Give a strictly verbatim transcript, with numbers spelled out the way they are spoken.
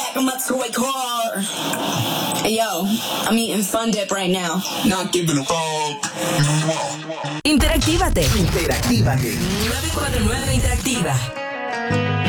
like I'm a toy car. Hey yo, I'm eating Fun Dip right now. Not giving a fuck. Interactívate. Interactívate. nueve cuatro nueve Interactiva.